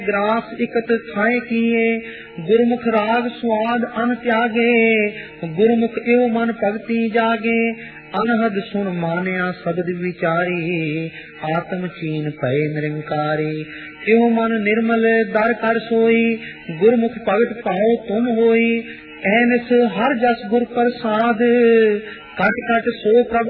grass ikat खाए किए, गुरमुख राग स्वाद अन त्यागे, गुरमुख एव मन भगति जागे, अनहद सुन मानिया शब्द विचारी, आत्म चीन भय निरंकारी, एव मन निर्मल दर कर सोई, गुरमुख भगत पाओ तुम होई, ऐनस हर जस गुर प्रसाद, कट कट सो प्रभ